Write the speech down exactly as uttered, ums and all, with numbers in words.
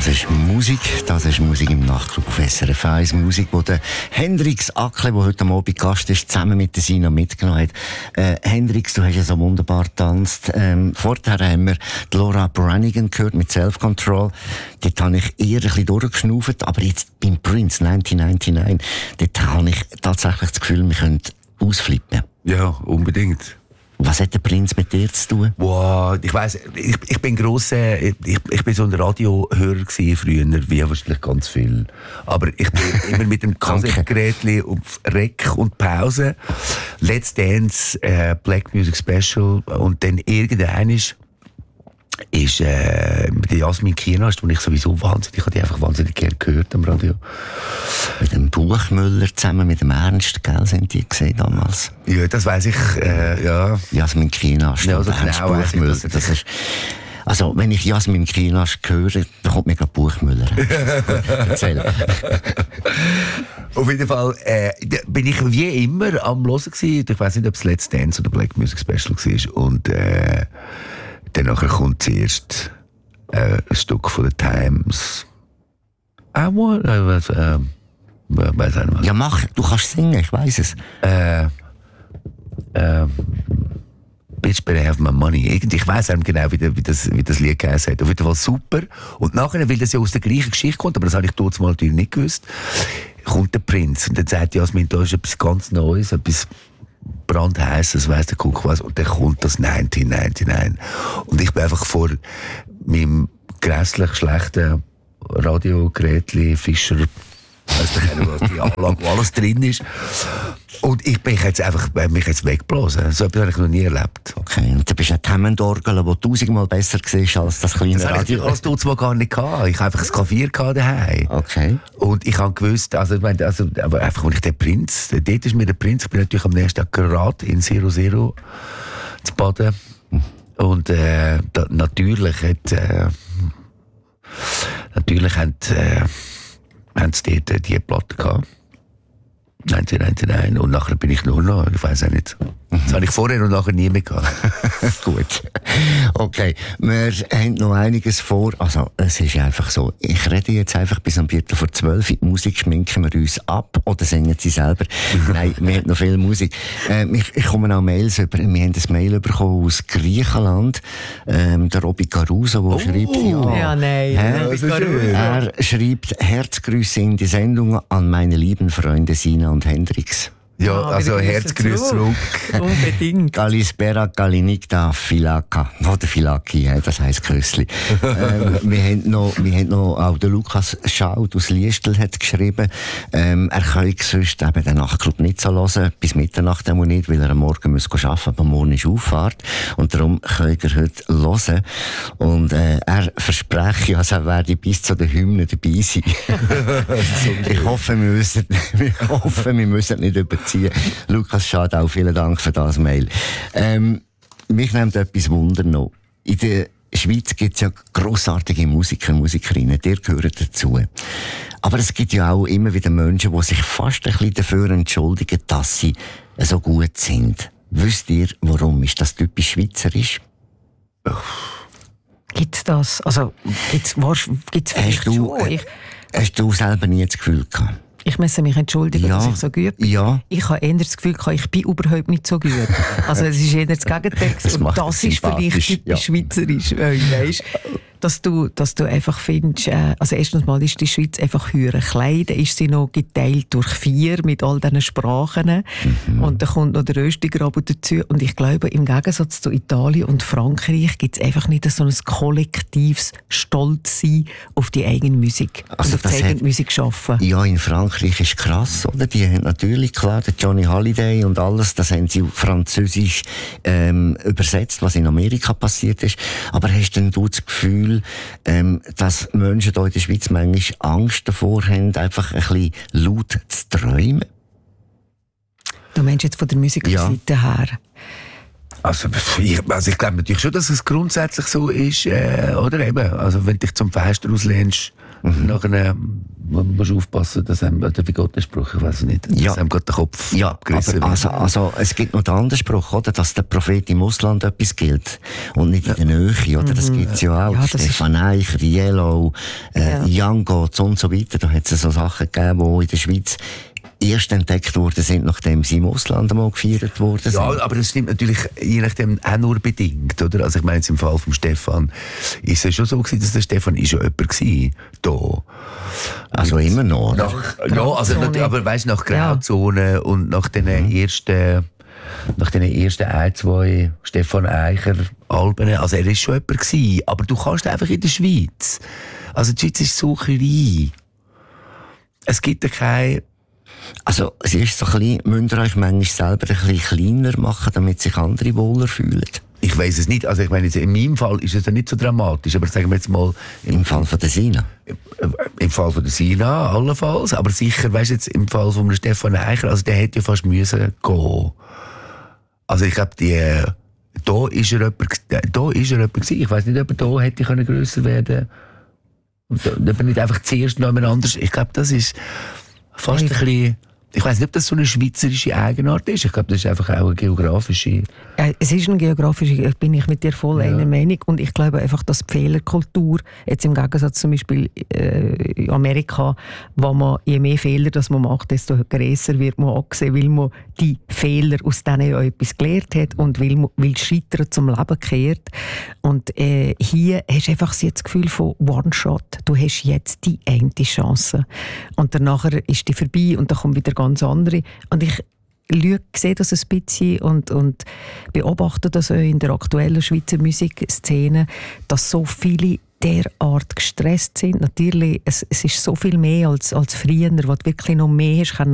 Das ist Musik, das ist Musik im Nachtclub auf S R F eins. Musik, die der Hendrix Ackle, der heute Abend Gast ist, zusammen mit der Sina mitgenommen hat. Äh, Hendrix, du hast ja so wunderbar getanzt. Ähm, vorher haben wir die Laura Branigan gehört mit Self-Control. Dort habe ich eher ein bisschen durchgeschnauft, aber jetzt beim Prince neunzehnhundertneunundneunzig, dort habe ich tatsächlich das Gefühl, wir können ausflippen. Ja, unbedingt. Was hat der Prinz mit dir zu tun? Wow, ich weiss, ich, ich bin grosser, ich, ich bin so ein Radiohörer gewesen früher, wie wahrscheinlich ganz viel. Aber ich bin immer mit dem Kassettengerätli auf Rec und Pause, Let's Dance, äh, Black Music Special und dann irgendein ist, ist äh, der Jasmin Kienast, den ich sowieso wahnsinnig, ich habe die einfach wahnsinnig gerne gehört am Radio. Mit dem Buchmüller zusammen mit dem Ernst, gell, sind die gesehen damals? Ja, das weiss ich, äh, ja. Jasmin Kienast ja, und also Ernst genau, Buchmüller, das, das ist... Also, wenn ich Jasmin Kienast höre, dann kommt mir gerade Buchmüller. Erzähl. Auf jeden Fall äh, bin ich wie immer am Hören gewesen. Ich weiss nicht, ob es Let's Dance oder Black Music Special war. Und äh, dann nachher kommt zuerst äh, ein Stück von den Times. I want... Äh, was, äh, weiss auch nicht was. Ja, mach, du kannst singen, ich weiss es. Äh, äh, Bitch, better have my money. Irgendwie, ich weiss nicht genau, wie, wie, das, wie das Lied geheißen hat. Auf jeden Fall super. Und nachher, weil das ja aus der gleichen Geschichte kommt, aber das habe ich dort mal natürlich nicht gewusst, kommt der Prinz. Und dann sagt Jasmin, da ist etwas ganz Neues, etwas brandheißes, weiss der Kuck was. Und dann kommt das neunzehnhundertneunundneunzig. Und ich bin einfach vor meinem grässlich schlechten Radiogerätli, Fischer, weiss nicht, was die Anlage, wo alles drin ist. Und ich bin jetzt einfach, mich jetzt weggeblasen. So etwas habe ich noch nie erlebt. Okay, und du bist eine Hammond-Orgel, die tausendmal besser war als das kleine das Radio. Das hatte ich als gar nicht gehabt. Ich hatte einfach ein Klavier daheim. Okay. Und ich habe gewusst, also, ich meine, also, aber einfach, als ich den Prinz, dort ist mir der Prinz, ich bin natürlich am nächsten Tag gerade in Zero Zero zu baden. Und, äh, da, natürlich hat, äh, natürlich haben, äh, haben sie dort die Platte gehabt. neunzehnhundertneunundneunzig. Und nachher bin ich nur noch, ich weiss auch nicht. Das habe ich vorher und nachher nie mehr gehabt. Gut. Okay. Wir haben noch einiges vor. Also, es ist einfach so. Ich rede jetzt einfach bis am Viertel vor zwölf. Die Musik schminken wir uns ab. Oder singen sie selber. Nein, wir haben noch viel Musik. Äh, ich, ich komme auch Mails über. Wir haben ein Mail bekommen aus Griechenland. Ähm, der Robi Caruso, der oh. schreibt, ja. Ja, nein. Äh, er schreibt Herzgrüße in die Sendung an meine lieben Freunde Sina und Hendrix. Ja, ah, also Herzgrüße zurück. Unbedingt. Kalispera, Kalinikta, Filaka. Oder Filaki, das heisst Krössli. ähm, wir haben noch, wir haben noch, auch der Lukas Schaud aus Liestel hat geschrieben, ähm, er kann sonst eben den Nachtclub nicht so hören, bis Mitternacht auch nicht, weil er am Morgen muss arbeiten, aber morgen ist Auffahrt. Und darum könnt ihr heute hören. Und, äh, er verspreche, also er werde bis zu den Hymnen dabei sein. ich hoffe, wir müssen, ich hoffe, wir müssen nicht überziehen. Lukas Schadau, vielen Dank für das Mail. Ähm, mich nimmt etwas Wunder noch. In der Schweiz gibt es ja grossartige Musiker, Musikerinnen, die gehören dazu. Aber es gibt ja auch immer wieder Menschen, die sich fast ein bisschen dafür entschuldigen, dass sie so gut sind. Wisst ihr, warum? Ist das typisch schweizerisch? Gibt's das? Also, gibt's, gibt's hast du, schon? Ich, hast du selber nie das Gefühl gehabt? Ich muss mich entschuldigen, ja, dass ich so gut bin. Ja. Ich habe eher das Gefühl, ich bin überhaupt nicht so gut. Also es ist eher das Gegenteil. Das und das ist vielleicht typisch ja. schweizerisch, weißt, dass du, dass du einfach findest, äh, also erstens mal ist die Schweiz einfach höher klein, dann ist sie noch geteilt durch vier mit all diesen Sprachen mhm. und dann kommt noch der Röstigraben dazu und ich glaube, im Gegensatz zu Italien und Frankreich gibt es einfach nicht so ein kollektives Stolzsein auf die eigene Musik also und auf die eigene Musik schaffen. Ja, in Frankreich ist krass, oder? Die haben natürlich, klar, der Johnny Hallyday und alles, das haben sie auf Französisch ähm, übersetzt, was in Amerika passiert ist. Aber hast denn du das Gefühl, ähm, dass Menschen hier in der Schweiz manchmal Angst davor haben, einfach ein bisschen laut zu träumen? Du meinst jetzt von der Musikseite ja. her? Also ich, also ich glaube natürlich schon, dass es grundsätzlich so ist, äh, oder eben, also wenn du dich zum Fenster auslehnst, mhm. nach einer man muss aufpassen, dass einem, oder wie geht der Spruch, ich weiß nicht, dass Ja. einem gerade der Kopf Ja, abgerissen aber wird. also, also, es gibt noch den anderen Spruch, oder, dass der Prophet im Ausland etwas gilt und nicht in der Nähe, oder? Das gibt's ja auch. Ja, das Stefan Eicher, Yellow, äh, Young Gods und so weiter. Da hat es so Sachen gegeben, die in der Schweiz erst entdeckt worden sind, nachdem sie im Ausland einmal gefeiert worden sind. Ja, aber das stimmt natürlich je nachdem auch nur bedingt, oder? Also ich meine jetzt im Fall von Stefan ist es schon so gewesen, dass der Stefan ist ja jemand gewesen, da. Also immer noch, oder? Nach, ja, also Grauzone. nicht, aber weißt nach Ja. Grauzone und nach den ersten, nach den ersten ein, zwei Stefan Eicher Alben, also er ist schon jemand gewesen, aber du kannst einfach in der Schweiz. Also die Schweiz ist so klein. Es gibt ja keine. Also, es ist so ein bisschen, müsst ihr euch manchmal selber ein bisschen kleiner machen, damit sich andere wohler fühlen. Ich weiss es nicht. Also ich meine, jetzt in meinem Fall ist es ja nicht so dramatisch, aber sagen wir jetzt mal im, Im Fall von der Sina. im Fall von der Sina allenfalls, aber sicher, weißt du jetzt im Fall von dem Stefan Eicher, also der hätte ja fast müssen gehen. Also ich glaube, die da ist er jemand, da ist er jemand gewesen. Ich weiss nicht, ob er da hätte können grösser werden. Und da, ob er nicht einfach zuerst noch jemand anders. Ich glaube, das ist fast ein bisschen. Ich weiss nicht, ob das so eine schweizerische Eigenart ist. Ich glaube, das ist einfach auch eine geografische. Äh, Es ist eine geografische, bin ich mit dir voll Ja. einer Meinung. Und ich glaube einfach, dass die Fehlerkultur, jetzt im Gegensatz zum Beispiel äh, in Amerika, wo man, je mehr Fehler das man macht, desto grösser wird man angesehen, weil man die Fehler aus denen ja etwas gelernt hat und weil, man, weil Scheitern zum Leben kehrt. Und äh, hier hast du einfach das Gefühl von One-Shot. Du hast jetzt die eine Chance. Und danach ist die vorbei und dann kommt wieder ganz andere. Und ich schaue, sehe das ein bisschen und, und beobachte das auch in der aktuellen Schweizer Musikszene, dass so viele derart gestresst sind. Natürlich, es, es ist so viel mehr als, als früher, wo du wirklich noch mehr hast können